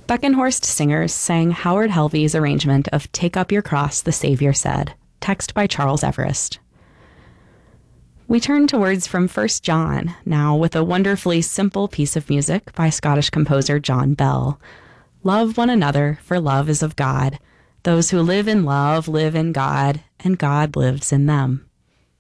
Beckenhorst singers sang Howard Helvy's arrangement of Take Up Your Cross, the Savior Said, text by Charles Everest. We turn to words from 1 John, now with a wonderfully simple piece of music by Scottish composer John Bell. Love one another, for love is of God. Those who live in love live in God, and God lives in them.